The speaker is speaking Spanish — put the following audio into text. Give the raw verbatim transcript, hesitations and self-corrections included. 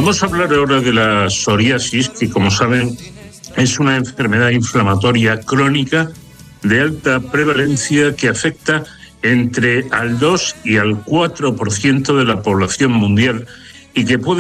Vamos a hablar ahora de la psoriasis, que como saben es una enfermedad inflamatoria crónica de alta prevalencia que afecta entre al dos y al cuatro por ciento de la población mundial y que puede